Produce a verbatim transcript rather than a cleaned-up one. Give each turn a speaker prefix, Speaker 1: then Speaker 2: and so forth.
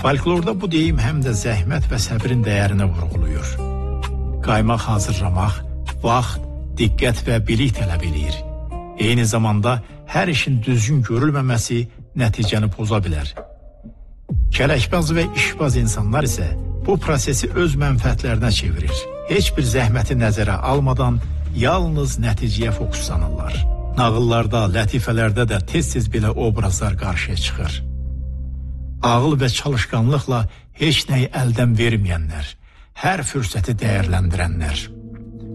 Speaker 1: Folklorda bu deyim həm də zəhmət və səbrin dəyərini vurğuluyur. Qaymaq hazırlamaq, vaxt, diqqət və bilik tələb eləyir. Eyni zamanda hər işin düzgün görülməməsi nəticəni poza bilər. Kələkbaz və işbaz insanlar isə bu prosesi öz mənfəətlərinə çevirir. Heç bir zəhməti nəzərə almadan yalnız nəticəyə fokuslanırlar. Nağıllarda, lətifələrdə də tez-tez belə obrazlar qarşıya çıxır. Ağıl və çalışqanlıqla heç nəyi əldən verməyənlər, hər fürsəti dəyərləndirənlər.